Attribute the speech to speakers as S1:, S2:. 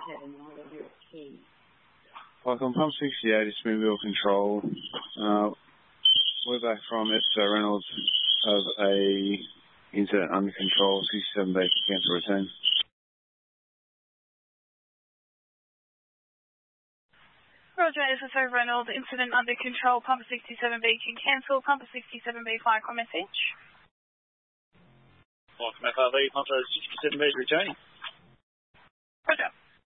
S1: Welcome, Pump 68, it's me, Wheel Control. We're back from it, Reynolds of a incident under control, 67 Bay, cancel return.
S2: Roger, this is Reynolds, incident under control, Pump 67B can cancel, Pump 67B fire call message.
S3: Welcome FRV, Pump 67B returning.
S2: Roger.